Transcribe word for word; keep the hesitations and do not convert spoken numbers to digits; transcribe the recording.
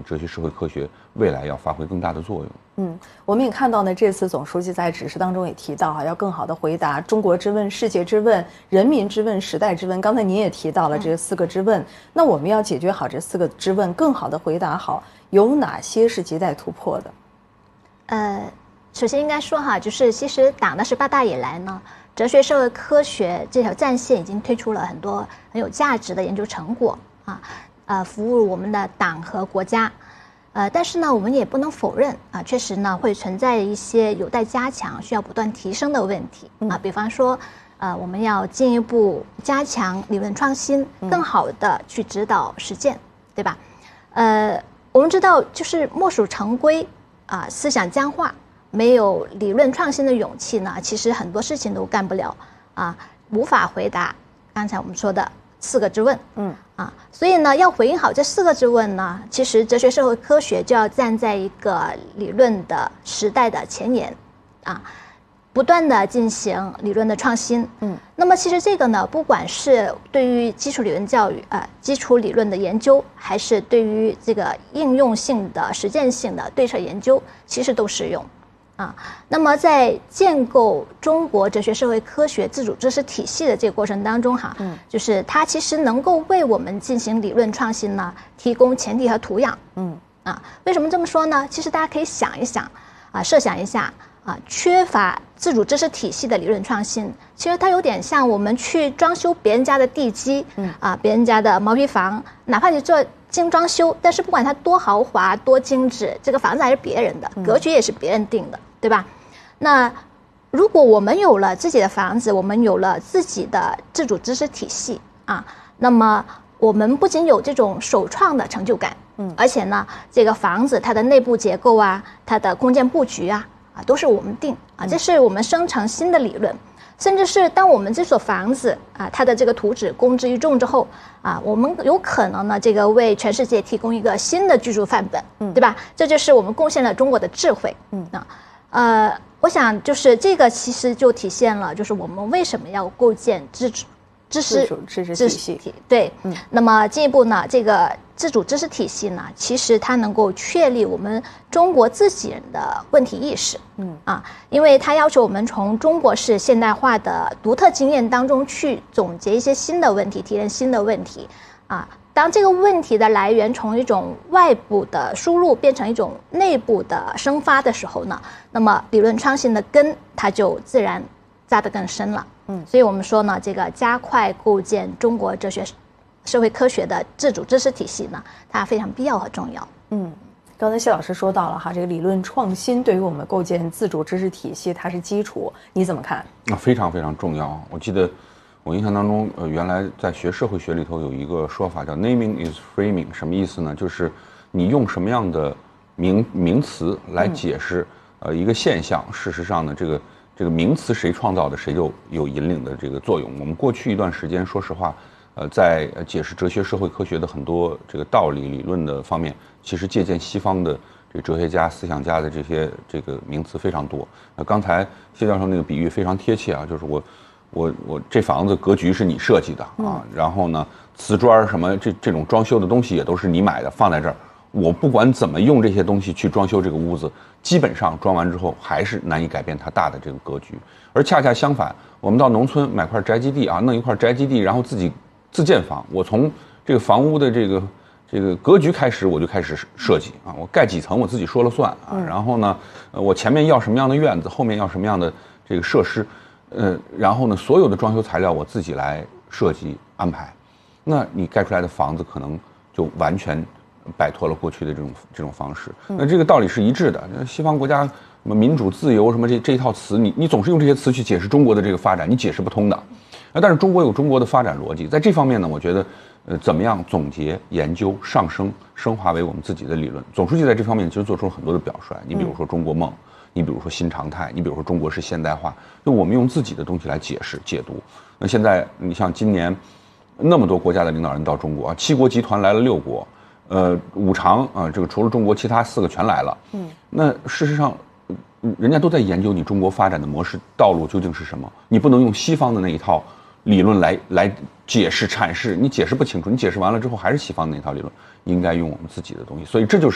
哲学社会科学未来要发挥更大的作用。 嗯，我们也看到呢，这次总书记在指示当中也提到哈，要更好的回答中国之问、世界之问、人民之问、时代之问。刚才您也提到了这四个之问，那我们要解决好这四个之问，更好的回答好，有哪些是亟待突破的？ 呃，首先应该说哈，就是其实党的十八大以来呢，哲学社会科学这条战线已经推出了很多很有价值的研究成果啊，呃，服务我们的党和国家。呃，但是呢，我们也不能否认啊，确实呢会存在一些有待加强、需要不断提升的问题啊。比方说，呃，我们要进一步加强理论创新，更好的去指导实践，对吧？呃，我们知道，就是墨守成规啊，思想僵化，没有理论创新的勇气呢，其实很多事情都干不了啊，无法回答刚才我们说的四个之问，嗯啊，所以呢，要回应好这四个之问呢，其实哲学社会科学就要站在一个理论的时代的前沿，啊，不断的进行理论的创新，嗯，那么其实这个呢，不管是对于基础理论教育啊、呃，基础理论的研究，还是对于这个应用性的、实践性的对策研究，其实都适用。啊，那么在建构中国哲学社会科学自主知识体系的这个过程当中哈，嗯，就是它其实能够为我们进行理论创新呢提供前提和土壤，嗯，啊，为什么这么说呢？其实大家可以想一想，啊，设想一下，啊，缺乏自主知识体系的理论创新，其实它有点像我们去装修别人家的地基，嗯，啊，别人家的毛坯房，哪怕你做精装修，但是不管它多豪华、多精致，这个房子还是别人的，格局也是别人定的。对吧？那如果我们有了自己的房子，我们有了自己的自主知识体系啊，那么我们不仅有这种首创的成就感，嗯，而且呢，这个房子它的内部结构啊，它的空间布局啊，啊，都是我们定啊，这是我们生成新的理论，甚至是当我们这所房子啊，它的这个图纸公之于众之后啊，我们有可能呢，这个为全世界提供一个新的居住范本，嗯，对吧？这就是我们贡献了中国的智慧，嗯啊。呃，我想就是这个其实就体现了，就是我们为什么要构建知知知识知识体系， 对，嗯，那么进一步呢，这个自主知识体系呢，其实它能够确立我们中国自己人的问题意识，嗯啊，因为它要求我们从中国式现代化的独特经验当中去总结一些新的问题，提炼新的问题，啊。当这个问题的来源从一种外部的输入变成一种内部的生发的时候呢，那么理论创新的根它就自然扎得更深了。嗯，所以我们说呢，这个加快构建中国哲学社会科学的自主知识体系呢，它非常必要和重要。 嗯，刚才谢老师说到了哈，这个理论创新对于我们构建自主知识体系它是基础，你怎么看？ 啊，非常非常重要。我记得。我印象当中，呃，原来在学社会学里头有一个说法叫 naming is framing， 什么意思呢？就是你用什么样的名名词来解释呃一个现象，事实上呢，这个这个名词谁创造的，谁就有引领的这个作用。我们过去一段时间，说实话，呃，在解释哲学社会科学的很多这个道理理论的方面，其实借鉴西方的这个哲学家、思想家的这些这个名词非常多。那刚才谢教授那个比喻非常贴切啊，就是我。我我这房子格局是你设计的啊，嗯、然后呢，瓷砖什么这这种装修的东西也都是你买的，放在这儿。我不管怎么用这些东西去装修这个屋子，基本上装完之后还是难以改变它大的这个格局。而恰恰相反，我们到农村买块宅基地啊，弄一块宅基地，然后自己自建房。我从这个房屋的这个这个格局开始，我就开始设计啊，我盖几层我自己说了算啊。然后呢，我前面要什么样的院子，后面要什么样的这个设施。呃，然后呢，所有的装修材料我自己来设计安排，那你盖出来的房子可能就完全摆脱了过去的这种这种方式。那这个道理是一致的。西方国家什么民主、自由什么这这一套词，你你总是用这些词去解释中国的这个发展，你解释不通的。但是中国有中国的发展逻辑，在这方面呢，我觉得，呃，怎么样总结、研究、上升、升华为我们自己的理论。总书记在这方面其实做出了很多的表率。你比如说中国梦。你比如说新常态，你比如说中国式现代化，就我们用自己的东西来解释解读。那现在你像今年那么多国家的领导人到中国啊，七国集团来了六国，呃，五常啊，这个除了中国，其他四个全来了。嗯，那事实上，人家都在研究你中国发展的模式道路究竟是什么。你不能用西方的那一套理论来来解释阐释，你解释不清楚，你解释完了之后还是西方的那套理论，应该用我们自己的东西。所以这就是。